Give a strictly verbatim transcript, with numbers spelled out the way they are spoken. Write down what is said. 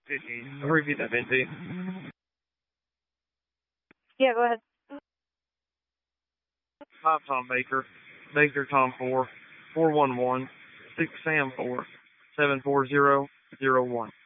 fifteen. Repeat that, Vinci. Yeah, go ahead. Five Tom Baker. Baker Tom four. Four one one. Six Sam four. Seven four zero zero one.